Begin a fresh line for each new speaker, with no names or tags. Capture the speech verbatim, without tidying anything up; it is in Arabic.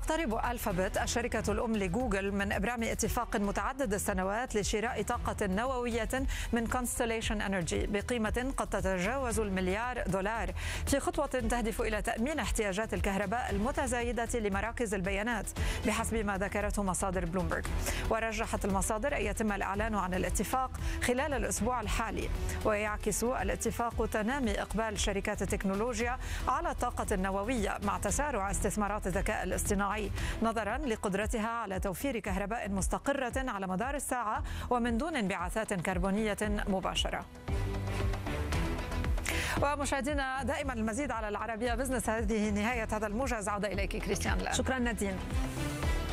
تقترب ألفابت الشركة الأم لجوجل من إبرام اتفاق متعدد السنوات لشراء طاقة نووية من كونستليشن إنرجي بقيمة قد تتجاوز المليار دولار، في خطوة تهدف إلى تأمين احتياجات الكهرباء المتزايدة لمراكز البيانات بحسب ما ذكرته مصادر بلومبرغ. ورجحت المصادر أن يتم الإعلان عن الاتفاق خلال الأسبوع الحالي، ويعكس الاتفاق تنامي إقبال شركات التكنولوجيا على الطاقة النووية مع تسارع استثمارات الذكاء الاصطناعي نظرا لقدرتها على توفير كهرباء مستقرة على مدار الساعة ومن دون انبعاثات كربونية مباشرة. ومشاهدينا دائما المزيد على العربية بزنس، هذه نهاية هذا الموجز. عودة إليك كريستيان.
شكرا نادين.